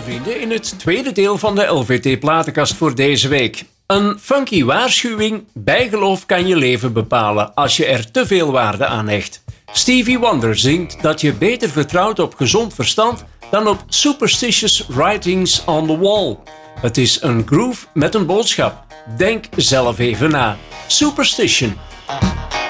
vrienden, in het tweede deel van de LVT-platenkast voor deze week. Een funky waarschuwing: bijgeloof kan je leven bepalen als je er te veel waarde aan hecht. Stevie Wonder zingt dat je beter vertrouwt op gezond verstand dan op superstitious writings on the wall. Het is een groove met een boodschap. Denk zelf even na. Superstition